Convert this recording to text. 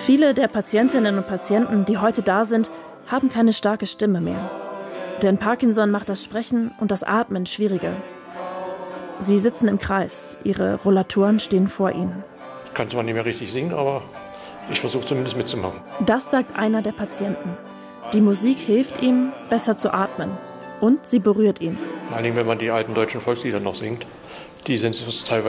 Viele der Patientinnen und Patienten, die heute da sind, haben keine starke Stimme mehr. Denn Parkinson macht das Sprechen und das Atmen schwieriger. Sie sitzen im Kreis, ihre Rollatoren stehen vor ihnen. Ich kann zwar nicht mehr richtig singen, aber ich versuche zumindest mitzumachen. Das sagt einer der Patienten. Die Musik hilft ihm, besser zu atmen. Und sie berührt ihn. Vor allem, wenn man die alten deutschen Volkslieder noch singt, die sind teilweise